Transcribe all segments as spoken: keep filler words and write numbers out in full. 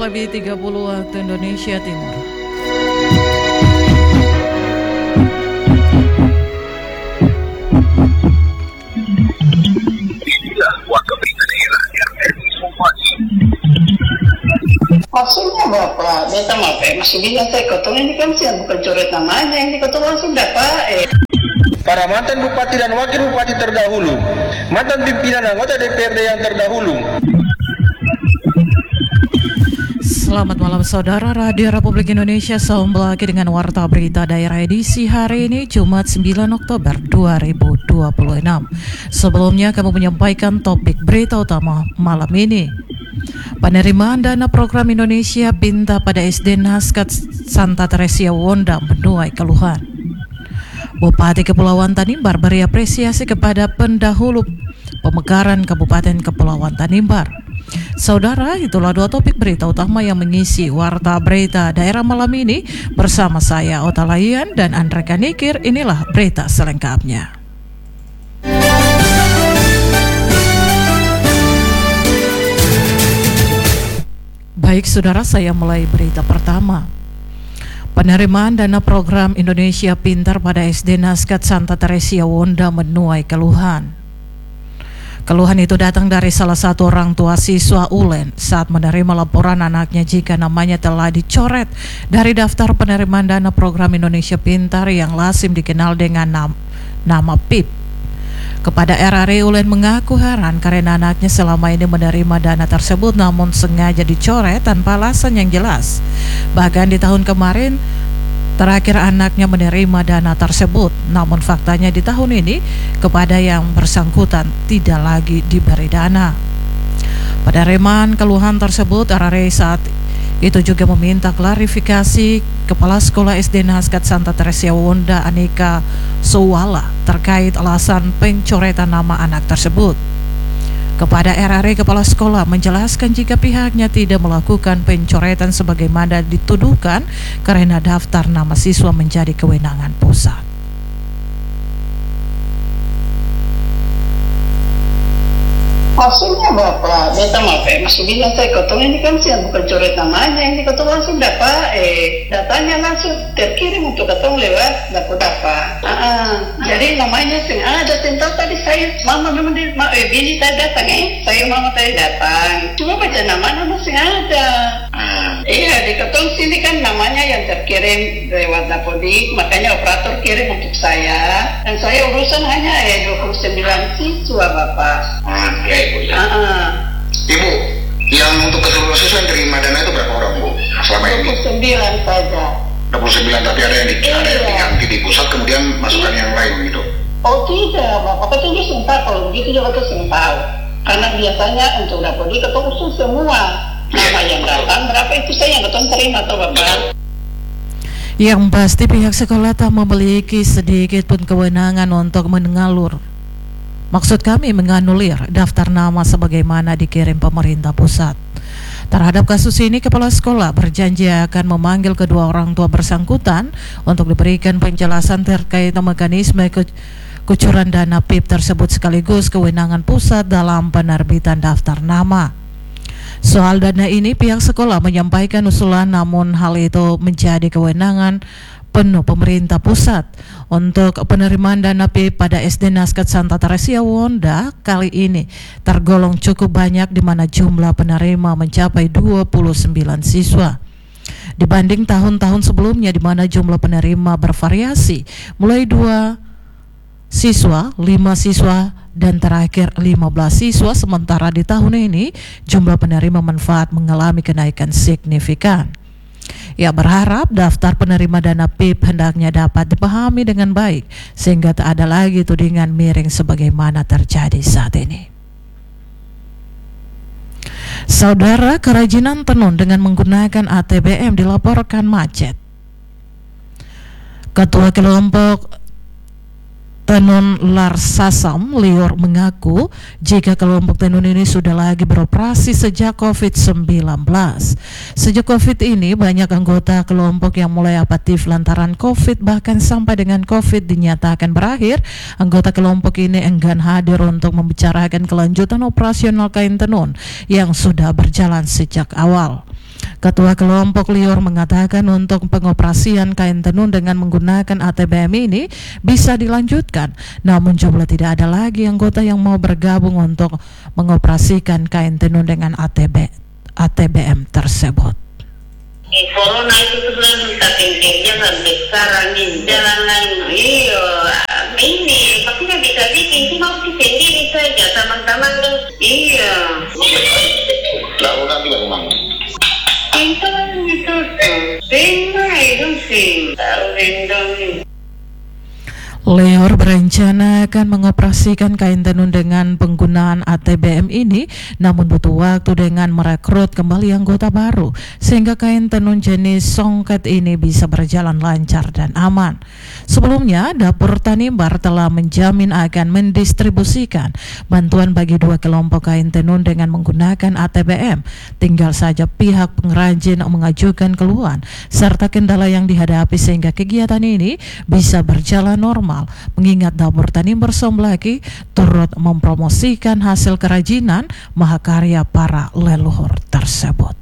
Lebih tiga puluh waktu Indonesia Timur. Inilah warga berita daerah R R I Somasi. Maksudnya Bapak, minta maaf ya, masih bilang saya kotong ini kan sih bukan coret namanya, ini kotong langsung dapat eh. Para mantan bupati dan wakil bupati terdahulu, mantan pimpinan anggota D P R D yang terdahulu. Selamat malam saudara, Radio Republik Indonesia sambung lagi dengan Warta Berita Daerah edisi hari ini Jumat sembilan Oktober dua ribu dua puluh enam. Sebelumnya kami menyampaikan topik berita utama malam ini. Penerimaan dana program Indonesia Pintar pada S D Naskat Santa Teresia Wonda menuai keluhan. Bupati Kepulauan Tanimbar beri apresiasi kepada pendahulu pemekaran Kabupaten Kepulauan Tanimbar. Saudara, itulah dua topik berita utama yang mengisi Warta Berita Daerah malam ini. Bersama saya Ota Layan dan Andre Kanikir. Inilah berita selengkapnya. Baik saudara, saya mulai berita pertama. Penerimaan dana program Indonesia Pintar pada S D Naskat Santa Teresia Wonda menuai keluhan. Keluhan itu datang dari salah satu orang tua siswa Ulen saat menerima laporan anaknya jika namanya telah dicoret dari daftar penerimaan dana program Indonesia Pintar yang lazim dikenal dengan nam- nama P I P. Kepada R R I, Ulen mengaku heran karena anaknya selama ini menerima dana tersebut namun sengaja dicoret tanpa alasan yang jelas. Bahkan di tahun kemarin terakhir anaknya menerima dana tersebut, namun faktanya di tahun ini kepada yang bersangkutan tidak lagi diberi dana. Penerimaan keluhan tersebut, R R I saat itu juga meminta klarifikasi Kepala Sekolah S D Naskat Santa Teresia Wonda Anika Sowala terkait alasan pencoretan nama anak tersebut. Kepada R R I, Kepala Sekolah menjelaskan jika pihaknya tidak melakukan pencoretan sebagaimana dituduhkan karena daftar nama siswa menjadi kewenangan pusat. Maksudnya Bapak, minta maaf ya, masih bilang saya kotong ini kan sih bukan coret namanya, ini kotong langsung dapat eh. Datanya langsung terkirim untuk kotong lewat dapat dapat. Ah, jadi namanya sih ada tentang tadi saya mama memang di ma, eh, bini tadi datang eh, saya mama tadi datang. Cuma baca nama-nama sih ada. Ah, iya di kotong sini kan namanya yang terkirim lewat dapodik, makanya operator kirim untuk saya dan saya urusan hanya eh dua puluh sembilan siswa Bapak. Ah, ya Ibu ya. Uh-uh. Ibu, yang untuk keseluruhan siswa terima dana itu berapa orang Bu selama ini? dua puluh sembilan saja. dua puluh sembilan, tapi ada yang di, Iya. ada yang diganti di pusat kemudian masukkan yang lain gitu. Oh tidak, Bapak petunjuk sebentar kalau begitu juga kita tahu. Karena biasanya untuk dapur di ketua khusus semua. Nama yang datang berapa itu saya yang ketua terima atau Bapak. Yang pasti pihak sekolah tak memiliki sedikit pun kewenangan untuk mengalur. Maksud kami menganulir daftar nama sebagaimana dikirim pemerintah pusat. Terhadap kasus ini, Kepala Sekolah berjanji akan memanggil kedua orang tua bersangkutan untuk diberikan penjelasan terkait mekanisme ke- kucuran dana P I P tersebut sekaligus kewenangan pusat dalam penerbitan daftar nama. Soal dana ini, pihak sekolah menyampaikan usulan namun hal itu menjadi kewenangan penuh pemerintah pusat. Untuk penerimaan dana P I P pada S D Naskat Santa Teresia Wonda kali ini tergolong cukup banyak di mana jumlah penerima mencapai dua puluh sembilan siswa. Dibanding tahun-tahun sebelumnya di mana jumlah penerima bervariasi mulai dua siswa, lima siswa dan terakhir lima belas siswa, sementara di tahun ini jumlah penerima manfaat mengalami kenaikan signifikan. Ia berharap daftar penerima dana P I P hendaknya dapat dipahami dengan baik sehingga tak ada lagi tudingan miring sebagaimana terjadi saat ini. Saudara, kerajinan tenun dengan menggunakan A T B M dilaporkan macet. Ketua kelompok Tenun Larsasam Lior mengaku jika kelompok tenun ini sudah lagi beroperasi sejak covid sembilan belas. Sejak COVID ini banyak anggota kelompok yang mulai apatis lantaran COVID, bahkan sampai dengan COVID dinyatakan berakhir, anggota kelompok ini enggan hadir untuk membicarakan kelanjutan operasional kain tenun yang sudah berjalan sejak awal. Ketua kelompok Lior mengatakan untuk pengoperasian kain tenun dengan menggunakan A T B M ini bisa dilanjutkan, namun jumlah tidak ada lagi anggota yang mau bergabung untuk mengoperasikan kain tenun dengan A T B M tersebut. Eh, corona itu sudah minta kencingnya nggak sekarang ini jalan lain iyo ini pasti nggak bisa bikin cuma sendiri saja teman-teman tuh iya Lalu nanti bagaimana? itu itu tinggal itu sih tahu nih. Lior berencana akan mengoperasikan kain tenun dengan penggunaan A T B M ini, namun butuh waktu dengan merekrut kembali anggota baru sehingga kain tenun jenis songket ini bisa berjalan lancar dan aman. Sebelumnya, Dapur Tanimbar telah menjamin akan mendistribusikan bantuan bagi dua kelompok kain tenun dengan menggunakan A T B M. Tinggal saja pihak pengrajin mengajukan keluhan serta kendala yang dihadapi sehingga kegiatan ini bisa berjalan normal. Mengingat Dapur Tanimbar Somblaki turut mempromosikan hasil kerajinan mahakarya para leluhur tersebut.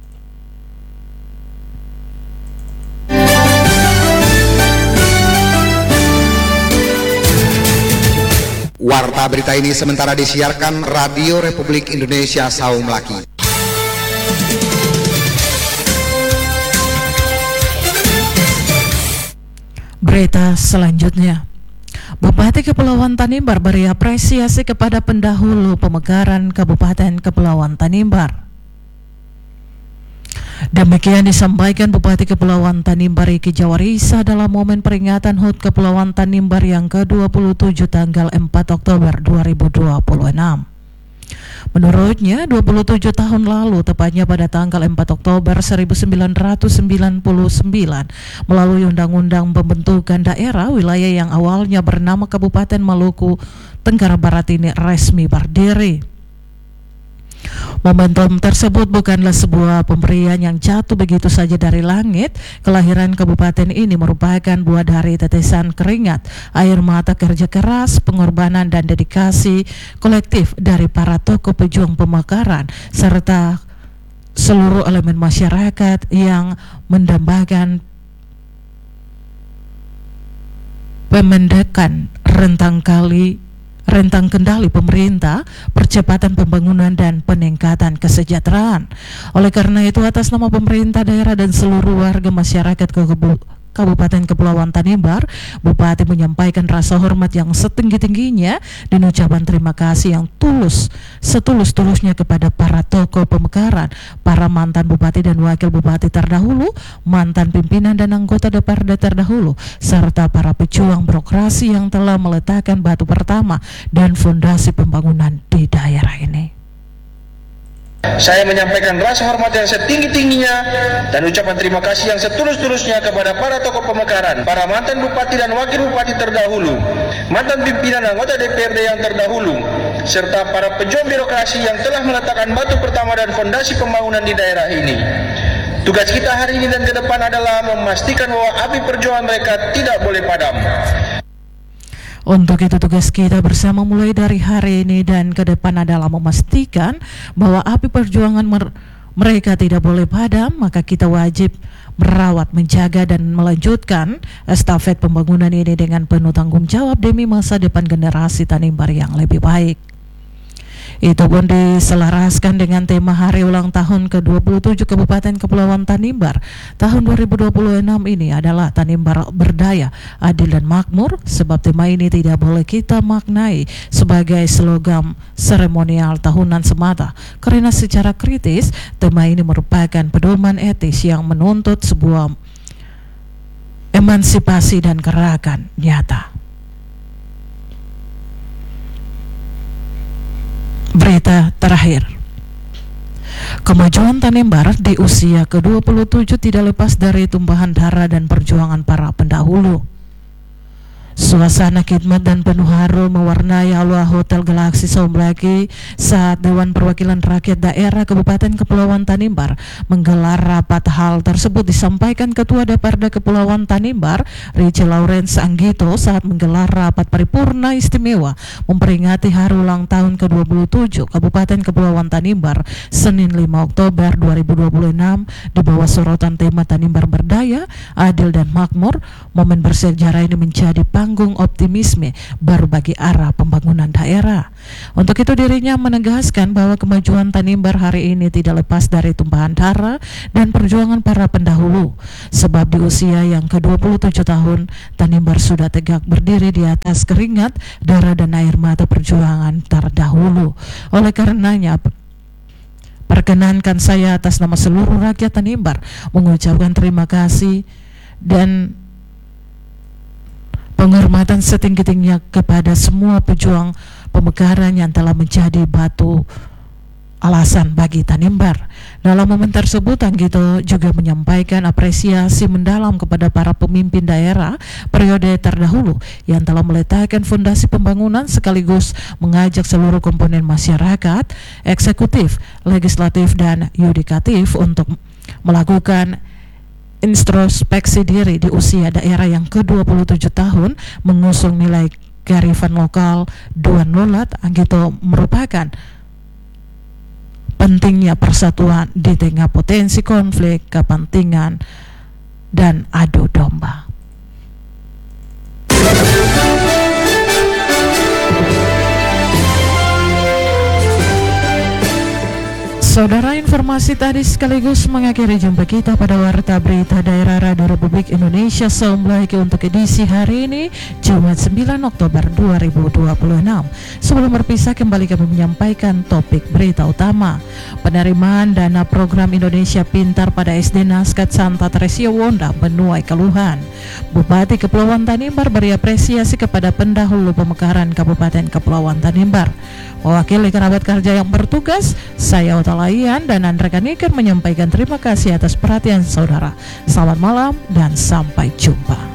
Warta berita ini sementara disiarkan Radio Republik Indonesia Saung Laki. Berita selanjutnya, Bupati Kepulauan Tanimbar beri apresiasi kepada pendahulu pemekaran Kabupaten Kepulauan Tanimbar. Demikian disampaikan Bupati Kepulauan Tanimbar Iki Jawarisa dalam momen peringatan H U T Kepulauan Tanimbar yang ke dua puluh tujuh tanggal empat Oktober dua ribu dua puluh enam. Menurutnya, dua puluh tujuh tahun lalu, tepatnya pada tanggal empat Oktober seribu sembilan ratus sembilan puluh sembilan, melalui Undang-Undang Pembentukan Daerah, wilayah yang awalnya bernama Kabupaten Maluku Tenggara Barat ini resmi berdiri. Momentum tersebut bukanlah sebuah pemberian yang jatuh begitu saja dari langit. Kelahiran kabupaten ini merupakan buah dari tetesan keringat, air mata, kerja keras, pengorbanan dan dedikasi kolektif dari para tokoh pejuang pemekaran serta seluruh elemen masyarakat yang mendambakan pemendekan rentang kali rentang kendali pemerintah, percepatan pembangunan dan peningkatan kesejahteraan. Oleh karena itu, atas nama pemerintah daerah dan seluruh warga masyarakat Kabupaten Kepulauan Tanimbar, Bupati menyampaikan rasa hormat yang setinggi-tingginya dan ucapan terima kasih yang tulus, setulus-tulusnya kepada para tokoh pemekaran, para mantan bupati dan wakil bupati terdahulu, mantan pimpinan dan anggota D P R D terdahulu, serta para pejuang birokrasi yang telah meletakkan batu pertama dan fondasi pembangunan di daerah ini. Saya menyampaikan rasa hormat yang setinggi-tingginya dan ucapan terima kasih yang setulus-tulusnya kepada para tokoh pemekaran, para mantan bupati dan wakil bupati terdahulu, mantan pimpinan anggota D P R D yang terdahulu, serta para pejuang birokrasi yang telah meletakkan batu pertama dan fondasi pembangunan di daerah ini. Tugas kita hari ini dan ke depan adalah memastikan bahwa api perjuangan mereka tidak boleh padam. Untuk itu tugas kita bersama mulai dari hari ini dan ke depan adalah memastikan bahwa api perjuangan mer- mereka tidak boleh padam, maka kita wajib merawat, menjaga dan melanjutkan estafet pembangunan ini dengan penuh tanggung jawab demi masa depan generasi Tanimbar yang lebih baik. Itu pun diselaraskan dengan tema hari ulang tahun ke dua puluh tujuh Kabupaten Kepulauan Tanimbar tahun dua ribu dua puluh enam ini adalah Tanimbar Berdaya, Adil dan Makmur, sebab tema ini tidak boleh kita maknai sebagai slogan seremonial tahunan semata, karena secara kritis tema ini merupakan pedoman etis yang menuntut sebuah emansipasi dan gerakan nyata. Berita terakhir, kemajuan Tanimbar di usia ke dua puluh tujuh tidak lepas dari tumpahan darah dan perjuangan para pendahulu. Suasana khidmat dan penuh haru mewarnai aula Hotel Galaxy Somblaki saat Dewan Perwakilan Rakyat Daerah Kabupaten Kepulauan Tanimbar menggelar rapat. Hal tersebut disampaikan Ketua Daperda Kepulauan Tanimbar, Rici Lawrence Anggito, saat menggelar rapat paripurna istimewa memperingati hari ulang tahun ke dua puluh tujuh Kabupaten Kepulauan Tanimbar, Senin lima Oktober dua ribu dua puluh enam, di bawah sorotan tema Tanimbar Berdaya, Adil dan Makmur. Momen bersejarah ini menjadi panggung optimisme baru bagi arah pembangunan daerah. Untuk itu dirinya menegaskan bahwa kemajuan Tanimbar hari ini tidak lepas dari tumpahan darah dan perjuangan para pendahulu. Sebab di usia yang ke dua puluh tujuh tahun, Tanimbar sudah tegak berdiri di atas keringat, darah dan air mata perjuangan terdahulu. Oleh karenanya, perkenankan saya atas nama seluruh rakyat Tanimbar mengucapkan terima kasih dan penghormatan setinggi-tingginya kepada semua pejuang pemekaran yang telah menjadi batu alasan bagi Tanimbar. Dalam momen tersebut, Anggito juga menyampaikan apresiasi mendalam kepada para pemimpin daerah periode terdahulu yang telah meletakkan fondasi pembangunan sekaligus mengajak seluruh komponen masyarakat, eksekutif, legislatif, dan yudikatif untuk melakukan introspeksi diri di usia daerah yang ke dua puluh tujuh tahun mengusung nilai kearifan lokal dua nolat. Anggito merupakan pentingnya persatuan di tengah potensi konflik, kepentingan, dan adu domba. Saudara, informasi tadi sekaligus mengakhiri jumpa kita pada Warta Berita Daerah Radio Republik Indonesia Somblaki untuk edisi hari ini, Jumat sembilan Oktober dua ribu dua puluh enam. Sebelum berpisah, kembali kami menyampaikan topik berita utama. Penerimaan dana program Indonesia Pintar pada S D Naskat Santa Tresia Wonda menuai keluhan. Bupati Kepulauan Tanimbar beri apresiasi kepada pendahulu pemekaran Kabupaten Kepulauan Tanimbar. Mewakili kerabat kerja yang bertugas, saya Utalayan dan rekan Ikan menyampaikan terima kasih atas perhatian saudara. Selamat malam dan sampai jumpa.